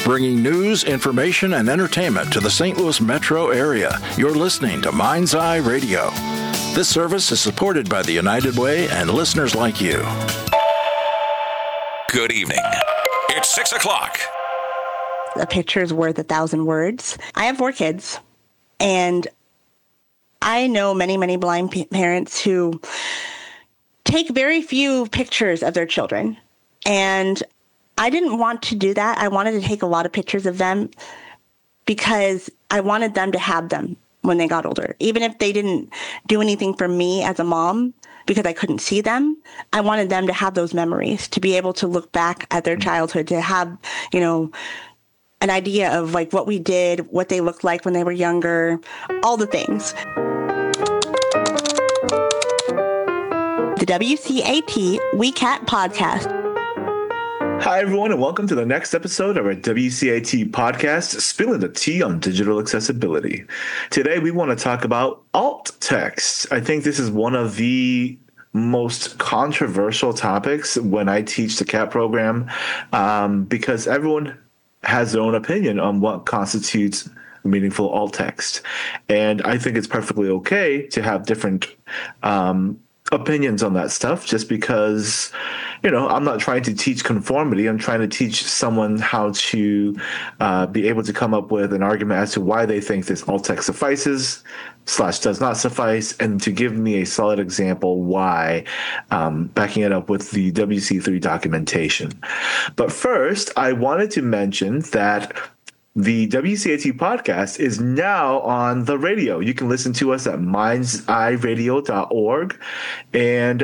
bringing news, information, and entertainment to the St. Louis metro area. You're listening to Mind's Eye Radio. This service is supported by the United Way and listeners like you. Good evening. It's 6 o'clock. A picture is worth 1,000 words. I have 4 kids, and I know many blind parents who take very few pictures of their children. And I didn't want to do that. I wanted to take a lot of pictures of them because I wanted them to have them when they got older. Even if they didn't do anything for me as a mom because I couldn't see them, I wanted them to have those memories, to be able to look back at their childhood, to have, an idea of like what we did, what they looked like when they were younger, all the things. The WCAT WeCat podcast. Hi, everyone, and welcome to the next episode of our WCAT podcast, Spilling the Tea on Digital Accessibility. Today, we want to talk about alt text. I think this is one of the most controversial topics when I teach the CAT program because everyone has their own opinion on what constitutes meaningful alt text. And I think it's perfectly okay to have different opinions on that stuff just because, I'm not trying to teach conformity. I'm trying to teach someone how to be able to come up with an argument as to why they think this alt text suffices / does not suffice, and to give me a solid example why, backing it up with the WC3 documentation. But first, I wanted to mention that the WCAT podcast is now on the radio. You can listen to us at mindseyeradio.org. And